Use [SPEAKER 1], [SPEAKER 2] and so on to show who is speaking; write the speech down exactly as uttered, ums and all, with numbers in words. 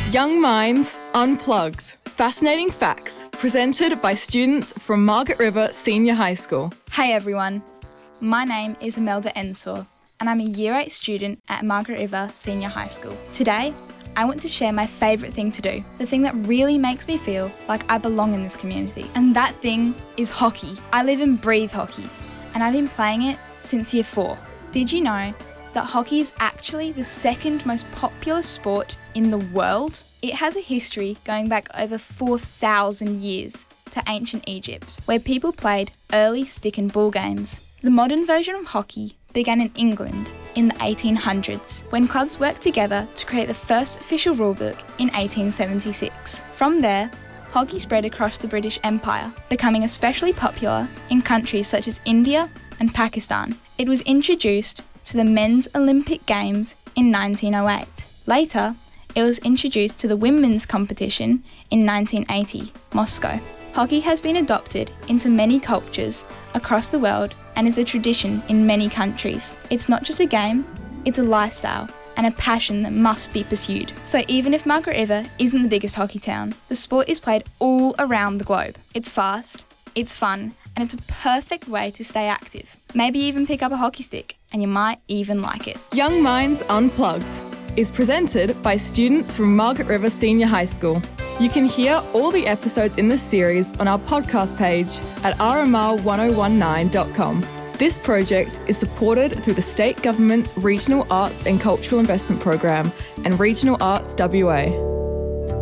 [SPEAKER 1] Young Minds Unplugged. Fascinating facts presented by students from Margaret River Senior High School.
[SPEAKER 2] Hey everyone, my name is Imelda Ensor and I'm a Year eight student at Margaret River Senior High School. Today, I want to share my favourite thing to do, the thing that really makes me feel like I belong in this community. And that thing is hockey. I live and breathe hockey and I've been playing it since year four. Did you know that hockey is actually the second most popular sport in the world? It has a history going back over four thousand years to ancient Egypt, where people played early stick and ball games. The modern version of hockey began in England in the eighteen hundreds, when clubs worked together to create the first official rulebook in eighteen seventy-six. From there, hockey spread across the British Empire, becoming especially popular in countries such as India and Pakistan. It was introduced to the Men's Olympic Games in nineteen oh eight. Later, it was introduced to the women's competition in nineteen eighty, Moscow. Hockey has been adopted into many cultures across the world and is a tradition in many countries. It's not just a game, it's a lifestyle and a passion that must be pursued. So even if Margaret River isn't the biggest hockey town, the sport is played all around the globe. It's fast, it's fun, and it's a perfect way to stay active. Maybe even pick up a hockey stick and you might even like it.
[SPEAKER 1] Young Minds Unplugged is presented by students from Margaret River Senior High School. You can hear all the episodes in this series on our podcast page at r m r one oh one nine dot com. This project is supported through the State Government's Regional Arts and Cultural Investment Program and Regional Arts W A.